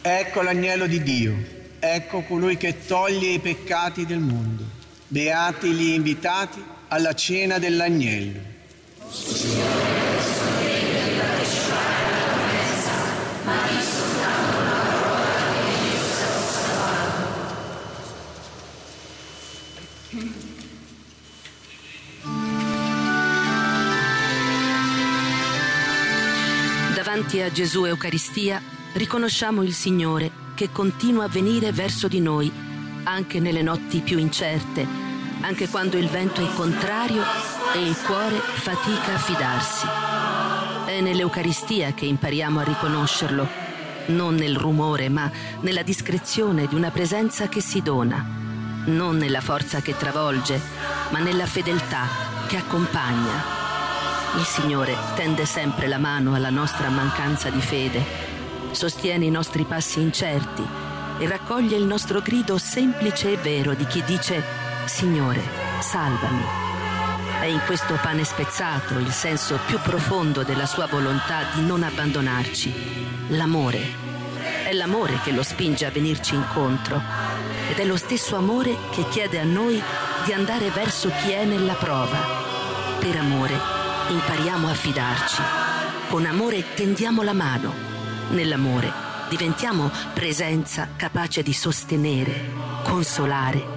Ecco l'agnello di Dio, ecco colui che toglie i peccati del mondo. Beati gli invitati alla cena dell'agnello. Signore, sono degna di partecipare alla promessa, ma di soltanto una parola e io sarò salvato. Davanti a Gesù Eucaristia riconosciamo il Signore che continua a venire verso di noi anche nelle notti più incerte, anche quando il vento è contrario e il cuore fatica a fidarsi. È nell'Eucaristia che impariamo a riconoscerlo, non nel rumore, ma nella discrezione di una presenza che si dona, non nella forza che travolge, ma nella fedeltà che accompagna. Il Signore tende sempre la mano alla nostra mancanza di fede, sostiene i nostri passi incerti e raccoglie il nostro grido semplice e vero di chi dice: Signore, salvami. È in questo pane spezzato il senso più profondo della sua volontà di non abbandonarci, l'amore. È l'amore che lo spinge a venirci incontro ed è lo stesso amore che chiede a noi di andare verso chi è nella prova. Per amore impariamo a fidarci. Con amore tendiamo la mano. Nell'amore diventiamo presenza capace di sostenere, consolare